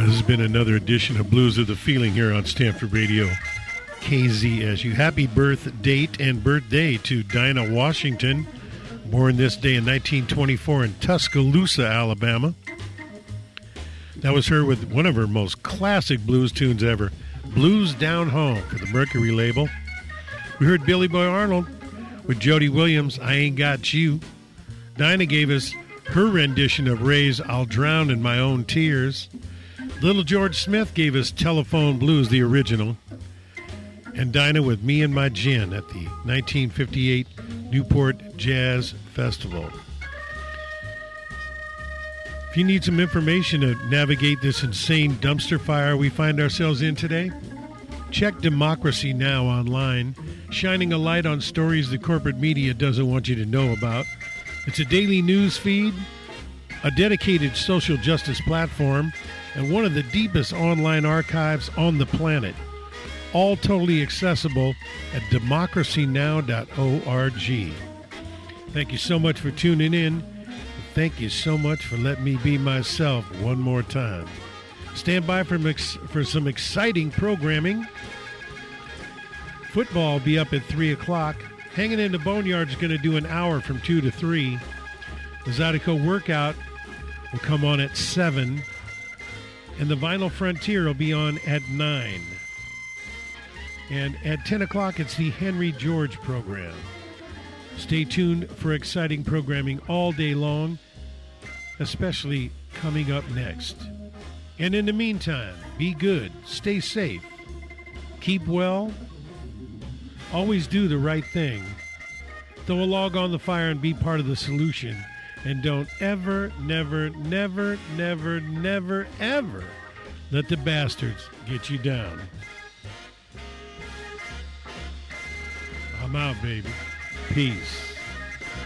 This has been another edition of Blues of the Feeling here on Stanford Radio, KZSU. Happy birth date and birthday to Dinah Washington, born this day in 1924 in Tuscaloosa, Alabama. That was her with one of her most classic blues tunes ever, Blues Down Home, for the Mercury label. We heard Billy Boy Arnold with Jody Williams, I Ain't Got You. Dinah gave us her rendition of Ray's I'll Drown in My Own Tears. Little George Smith gave us Telephone Blues, the original. And Dinah with Me and My Gin at the 1958 Newport Jazz Festival. If you need some information to navigate this insane dumpster fire we find ourselves in today, check Democracy Now! Online, shining a light on stories the corporate media doesn't want you to know about. It's a daily news feed, a dedicated social justice platform, and one of the deepest online archives on the planet. All totally accessible at democracynow.org. Thank you so much for tuning in. Thank you so much for letting me be myself one more time. Stand by for some exciting programming. Football will be up at 3 o'clock. Hanging in the Boneyard is going to do an hour from 2 to 3. The Zydeco Workout will come on at 7. And the Vinyl Frontier will be on at 9. And at 10 o'clock, it's the Henry George program. Stay tuned for exciting programming all day long, especially coming up next. And in the meantime, be good, stay safe, keep well, always do the right thing. Throw a log on the fire and be part of the solution. And don't ever, never, never, never, never, ever let the bastards get you down. I'm out, baby. Peace.